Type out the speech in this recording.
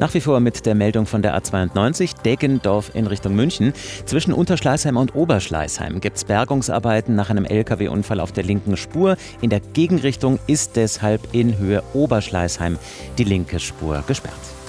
Nach wie vor mit der Meldung von der A92 Deggendorf in Richtung München. Zwischen Unterschleißheim und Oberschleißheim gibt es Bergungsarbeiten nach einem LKW-Unfall auf der linken Spur. In der Gegenrichtung ist deshalb in Höhe Oberschleißheim die linke Spur gesperrt.